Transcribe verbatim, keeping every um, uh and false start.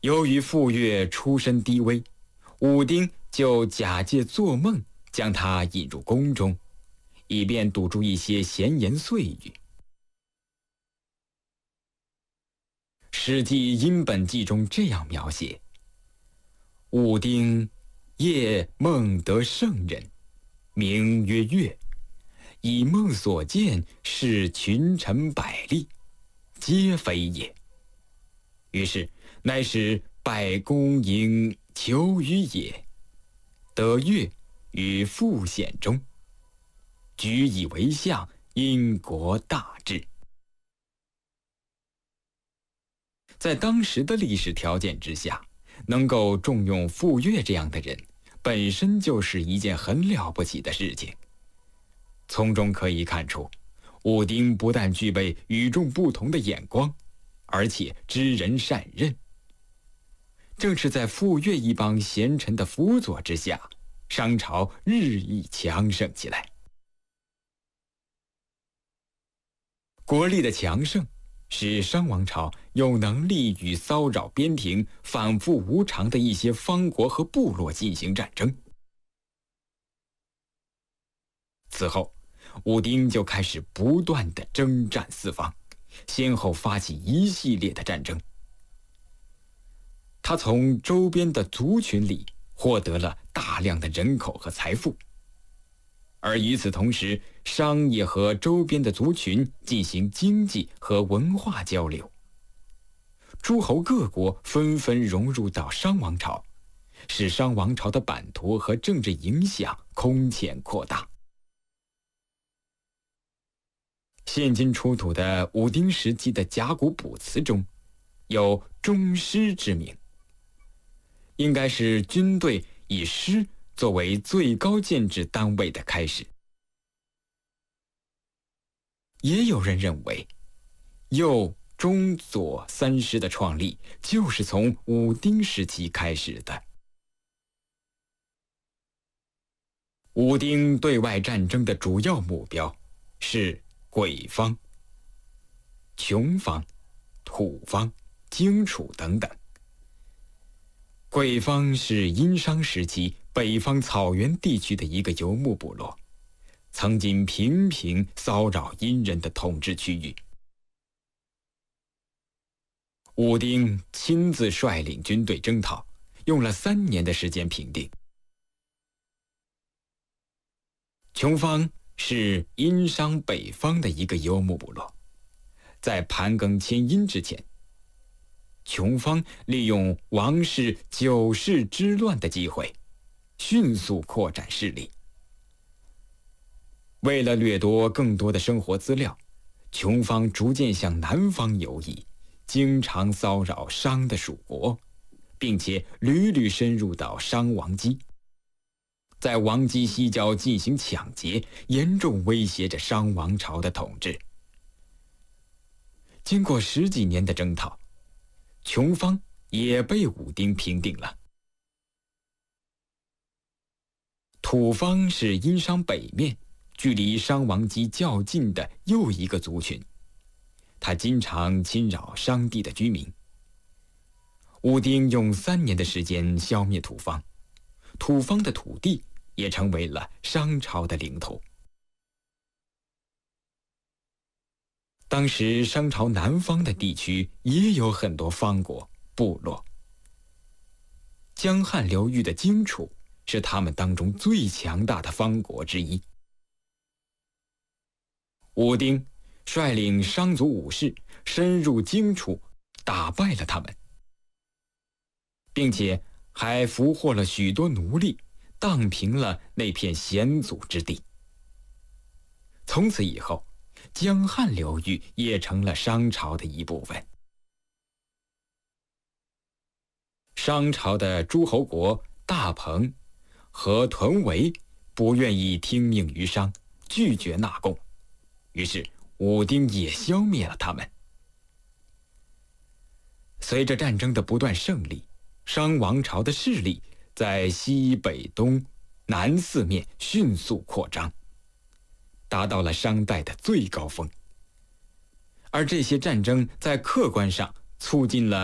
由于傅说出身低微，武丁就假借做梦将他引入宫中，以便堵住一些闲言碎语。《史记·殷本纪》中这样描写：武丁夜梦得圣人，名曰乐，以梦所见是群臣百例，皆非也。于是乃使拜公营求于也，得乐于傅显中，举以为相，因国大治。在当时的历史条件之下，能够重用傅说这样的人，本身就是一件很了不起的事情。从中可以看出，武丁不但具备与众不同的眼光，而且知人善任。正是在傅说一帮贤臣的辅佐之下，商朝日益强盛起来。国力的强盛使商王朝有能力与骚扰边庭、反复无常的一些方国和部落进行战争。此后，武丁就开始不断的征战四方，先后发起一系列的战争。他从周边的族群里获得了大量的人口和财富，而与此同时，商也和周边的族群进行经济和文化交流。诸侯各国纷纷融入到商王朝，使商王朝的版图和政治影响空前扩大。现今出土的武丁时期的甲骨卜辞中，有中师之名，应该是军队以师作为最高建制单位的开始。也有人认为，右、中、左三师的创立就是从武丁时期开始的。武丁对外战争的主要目标是鬼方、穷方、土方、荆楚等等。鬼方是殷商时期北方草原地区的一个游牧部落，曾经频频骚扰殷人的统治区域。武丁亲自率领军队征讨，用了三年的时间平定。穷方是殷商北方的一个游牧部落，在盘庚迁殷之前，穷方利用王室九世之乱的机会，迅速扩展势力。为了掠夺更多的生活资料，穷方逐渐向南方游移，经常骚扰商的属国，并且屡屡深入到商王畿，在王畿西郊进行抢劫，严重威胁着商王朝的统治。经过十几年的征讨，穷方也被武丁平定了。土方是殷商北面距离商王畿较近的又一个族群，他经常侵扰商地的居民。武丁用三年的时间消灭土方，土方的土地也成为了商朝的领土。当时商朝南方的地区也有很多方国部落，江汉流域的荆楚是他们当中最强大的方国之一。武丁率领商族武士深入荆楚，打败了他们，并且还俘获了许多奴隶，荡平了那片险阻之地。从此以后，江汉流域也成了商朝的一部分。商朝的诸侯国大彭和屯围不愿意听命于商，拒绝纳贡，于是武丁也消灭了他们。随着战争的不断胜利，商王朝的势力在西北东南四面迅速扩张，达到了商代的最高峰。而这些战争在客观上促进了